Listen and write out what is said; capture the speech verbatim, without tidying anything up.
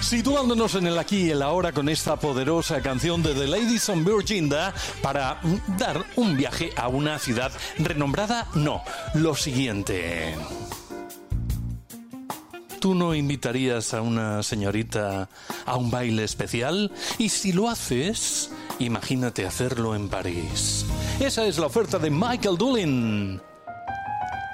Situándonos en el aquí y el ahora con esta poderosa canción de The Ladies on Virginia para dar un viaje a una ciudad renombrada. No, lo siguiente. ¿Tú no invitarías a una señorita a un baile especial? Y si lo haces, imagínate hacerlo en París. Esa es la oferta de Michael Doolin.